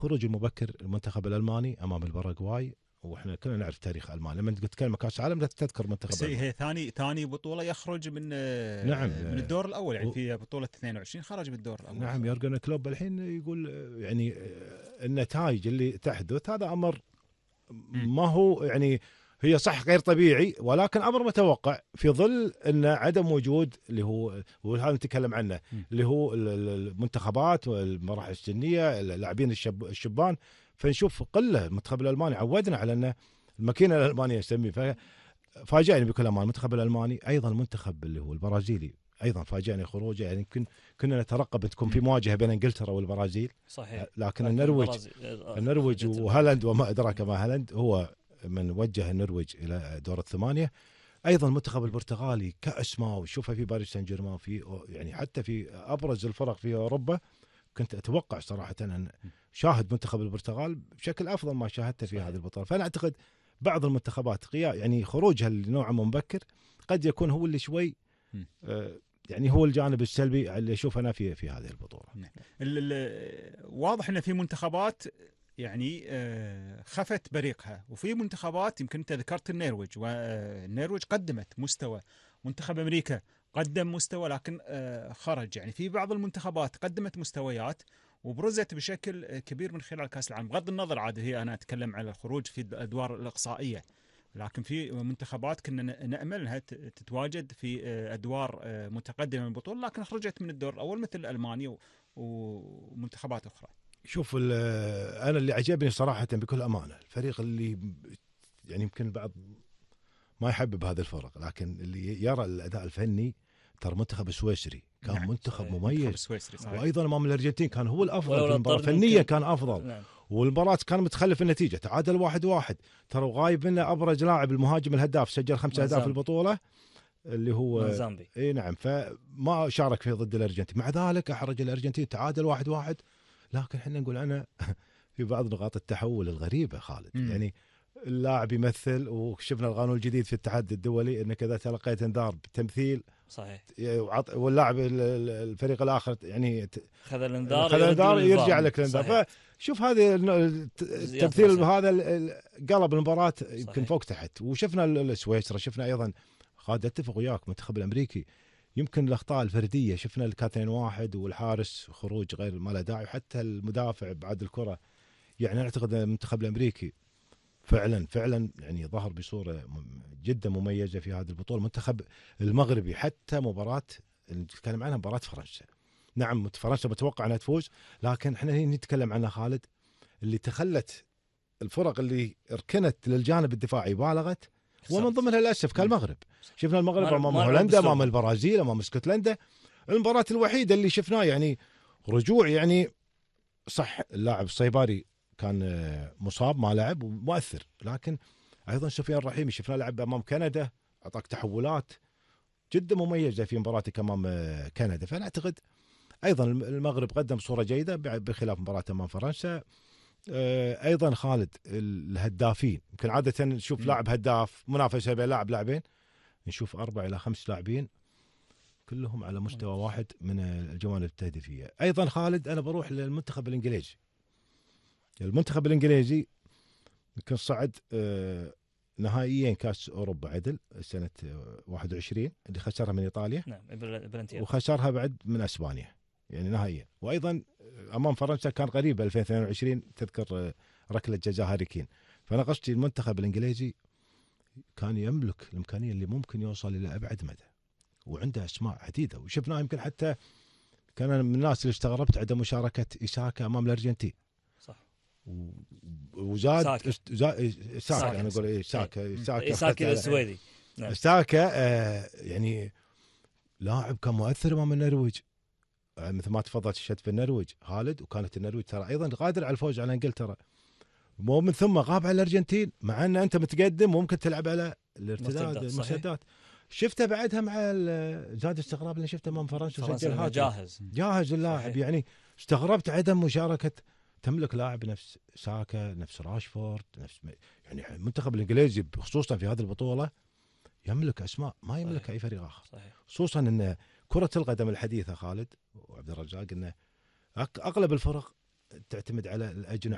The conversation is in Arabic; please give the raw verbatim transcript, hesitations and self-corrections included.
خروج المبكر المنتخب الالماني امام الباراغواي، واحنا كلنا نعرف تاريخ المانيا، لما تتكلم كاس عالم لا تذكر منتخب بس هي ثاني ثاني بطوله يخرج من نعم من الدور الاول، يعني في بطوله اثنين وعشرين خرج بالدور الاول. نعم يورجن كلوب الحين يقول يعني النتائج اللي تحدث هذا امر ما هو يعني هي صح غير طبيعي، ولكن امر متوقع في ظل ان عدم وجود اللي هو وهذا نتكلم عنه اللي هو المنتخبات والمراحل السنيه اللاعبين الشب الشبان، فنشوف قله. المنتخب الالماني عودنا على ان الماكينه الالمانيه نسميه، ففاجئني بكل امان المنتخب الالماني. ايضا المنتخب اللي هو البرازيلي ايضا فاجئني خروجه، يعني يمكن كنا نترقب تكون في مواجهه بين انجلترا والبرازيل، صحيح، لكن النرويج النرويج وهالاند وما ادراك ما هالاند هو من وجه النرويج الى دور الثمانيه. ايضا المنتخب البرتغالي كاسماء وشوفها في باريس سان جيرمان، في يعني حتى في ابرز الفرق في اوروبا، كنت اتوقع صراحه ان شاهد منتخب البرتغال بشكل افضل ما شاهدته في هذه البطوله. فانا اعتقد بعض المنتخبات قيا يعني خروجها لنوع مبكر قد يكون هو اللي شوي آه يعني هو الجانب السلبي اللي اشوفه انا في في هذه البطوله. واضح ان في منتخبات يعني خفت بريقها، وفي منتخبات يمكن انت ذكرت النرويج، والنرويج قدمت مستوى. منتخب امريكا قدم مستوى لكن خرج. يعني في بعض المنتخبات قدمت مستويات وبرزت بشكل كبير من خلال كاس العالم، بغض النظر عاد هي انا اتكلم على الخروج في الادوار الاقصائيه، لكن في منتخبات كنا نامل انها تتواجد في ادوار متقدمه من البطوله لكن خرجت من الدور الاول مثل المانيا ومنتخبات اخرى. شوف انا اللي عجبني صراحه بكل امانه الفريق اللي يعني يمكن البعض ما يحبب هذا الفرق، لكن اللي يرى الاداء الفني ترى منتخب السويسري كان نعم. منتخب صحيح. مميز، وايضا امام الارجنتين كان هو الافضل، المباراه فنيا كان افضل نعم. والمباراه كان متخلف النتيجه، تعادل واحد واحد، ترى غايب منه ابرز لاعب المهاجم الهداف سجل خمسة اهداف في البطوله اللي هو مازامبي. اي نعم، فما شارك فيه ضد الارجنتين، مع ذلك احرج الارجنتين تعادل واحد واحد. لكن احنا نقول انا في بعض نقاط التحول الغريبه خالد م. يعني اللاعب يمثل، وشفنا القانون الجديد في الاتحاد الدولي انك اذا تلقيت انذار بتمثيل صحيح واللاعب الفريق الاخر يعني خذ الانذار خذ الانذار يرجع لك الانذار. فشوف هذه التمثيل هذا قلب المباراه يمكن فوق تحت. وشفنا السويسرا، شفنا ايضا قاعد اتفق وياك المنتخب الامريكي يمكن الاخطاء الفرديه، شفنا الكاتين واحد والحارس خروج غير ما له داعي، وحتى المدافع بعد الكره. يعني اعتقد المنتخب الامريكي فعلا فعلا يعني ظهر بصوره جدا مميزه في هذه البطوله. المنتخب المغربي حتى مباراه اللي نتكلم عنها مباراه فرنسا، نعم فرنسا متوقع انها تفوز، لكن احنا هنا نتكلم عنها خالد اللي تخلت الفرق اللي ركنت للجانب الدفاعي بالغت، ومن ضمنها للاسف كالمغرب. شفنا المغرب امام هولندا، امام البرازيل، امام اسكتلندا. المباراه الوحيده اللي شفناه يعني رجوع، يعني صح اللاعب الصيباري كان مصاب ما لعب ومؤثر، لكن ايضا سفيان الرحيمي شفناه لعب امام كندا، اعطاك تحولات جدا مميزه في مباراتك امام كندا. فانا اعتقد ايضا المغرب قدم صوره جيده بخلاف مباراه امام فرنسا. ايضا خالد الهدافين يمكن عاده نشوف لاعب هداف منافسه بين لاعب لاعبين، نشوف اربع الى خمس لاعبين كلهم على مستوى واحد من الجوانب التهديفيه. ايضا خالد انا بروح للمنتخب الانجليزي. المنتخب الانجليزي يمكن صعد نهائيين كاس اوروبا عدل سنه واحد وعشرين اللي خسرها من ايطاليا، نعم وخسرها بعد من اسبانيا يعني نهائيا. وايضا امام فرنسا كان قريب ألفين واثنين وعشرين تذكر ركله جزاء هاري كين. فانا قصدي المنتخب الانجليزي كان يملك الامكانيه اللي ممكن يوصل الى ابعد مدى، وعنده اسماء عديده، وشفناه يمكن حتى كان من الناس اللي استغربت عدم مشاركه إيساكا امام الارجنتين. صح. وزاد ساكا, ساكا. ساكا انا اقول ايه ساكا ساكا ساكا السويدي نعم. ساكا آه يعني لاعب كان مؤثر امام النرويج، آه مثل ما تفضلت الشد في النرويج خالد، وكانت النرويج ترى ايضا قادر على الفوز على انجلترا، ومن ثم غاب على الارجنتين مع ان انت متقدم وممكن تلعب على الارتداد المرتدات. شفته بعدها مع زاد استغراب اللي شفته امام فرنسا سجل هاتريك جاهز جاهز اللاعب. يعني استغربت عدم مشاركه تملك لاعب نفس ساكا نفس راشفورد نفس يعني المنتخب الانجليزي خصوصا في هذه البطوله يملك اسماء ما يملكها اي فريق اخر. صحيح. خصوصا ان كره القدم الحديثه خالد وعبد الرزاق ان اغلب الفرق تعتمد على الاجنحه